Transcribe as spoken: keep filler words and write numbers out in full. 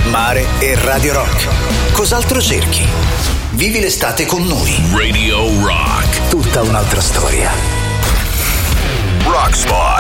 mare e Radio Rock. Cos'altro cerchi? Vivi l'estate con noi. Radio Rock. Tutta un'altra storia. Rock Spot.